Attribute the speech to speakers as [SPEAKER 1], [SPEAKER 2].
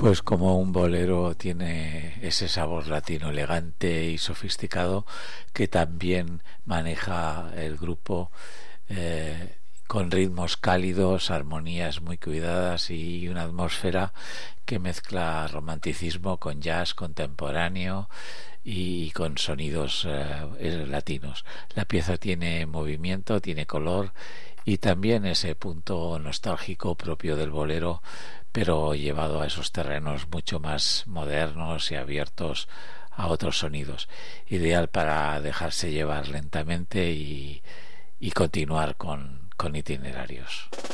[SPEAKER 1] Pues como un bolero tiene ese sabor latino elegante y sofisticado que también maneja el grupo, con ritmos cálidos, armonías muy cuidadas y una atmósfera que mezcla romanticismo con jazz contemporáneo y con sonidos latinos. La pieza tiene movimiento, tiene color y también ese punto nostálgico propio del bolero, pero llevado a esos terrenos mucho más modernos y abiertos a otros sonidos. Ideal para dejarse llevar lentamente y continuar con itinerarios.